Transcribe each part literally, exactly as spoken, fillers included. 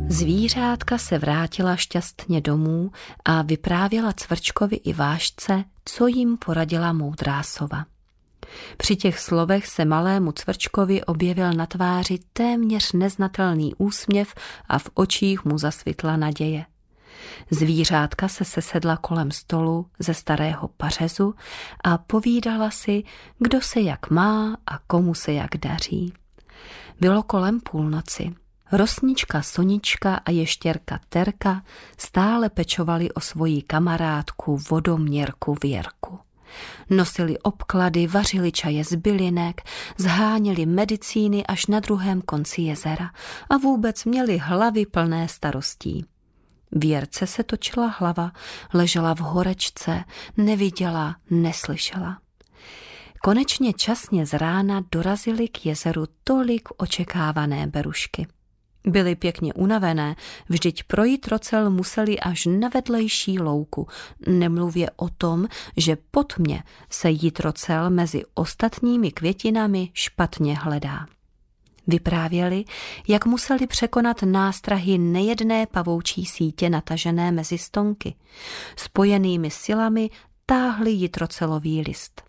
Zvířátka se vrátila šťastně domů a vyprávěla Cvrčkovi i Vážce, co jim poradila moudrá sova. Při těch slovech se malému Cvrčkovi objevil na tváři téměř neznatelný úsměv a v očích mu zasvitla naděje. Zvířátka se sesedla kolem stolu ze starého pařezu a povídala si, kdo se jak má a komu se jak daří. Bylo kolem půlnoci. Rosnička Sonička a ještěrka Terka stále pečovali o svoji kamarádku vodoměrku Věrku. Nosili obklady, vařili čaje z bylinek, zháněli medicíny až na druhém konci jezera a vůbec měli hlavy plné starostí. Věrce se točila hlava, ležela v horečce, neviděla, neslyšela. Konečně časně z rána dorazily k jezeru tolik očekávané berušky. Byly pěkně unavené, vždyť projít Rocel museli až na vedlejší louku, nemluvě o tom, že po tmě se Jitrocel mezi ostatními květinami špatně hledá. Vyprávěli, jak museli překonat nástrahy nejedné pavoučí sítě natažené mezi stonky. Spojenými silami táhli Jitrocelový list.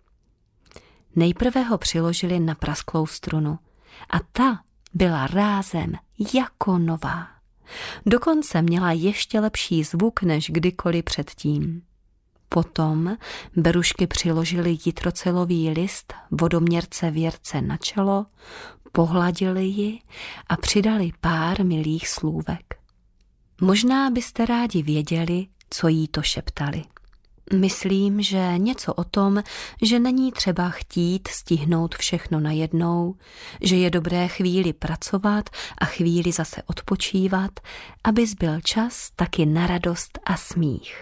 Nejprve ho přiložili na prasklou strunu a ta byla rázem jako nová. Dokonce měla ještě lepší zvuk než kdykoliv předtím. Potom berušky přiložili Jitrocelový list vodoměrce Věrce na čelo, pohladili ji a přidali pár milých slůvek. Možná byste rádi věděli, co jí to šeptali. Myslím, že něco o tom, že není třeba chtít stihnout všechno najednou, že je dobré chvíli pracovat a chvíli zase odpočívat, aby zbyl čas taky na radost a smích.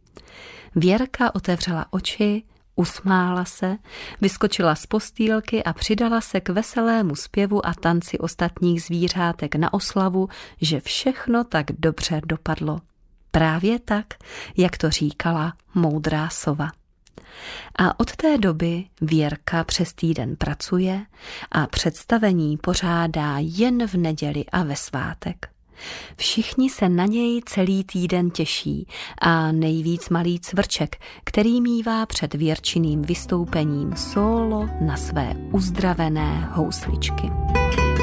Věrka otevřela oči, usmála se, vyskočila z postýlky a přidala se k veselému zpěvu a tanci ostatních zvířátek na oslavu, že všechno tak dobře dopadlo. Právě tak, jak to říkala moudrá sova. A od té doby Věrka přes týden pracuje a představení pořádá jen v neděli a ve svátek. Všichni se na něj celý týden těší a nejvíc malý Cvrček, který mívá před Věrčiným vystoupením sólo na své uzdravené housličky.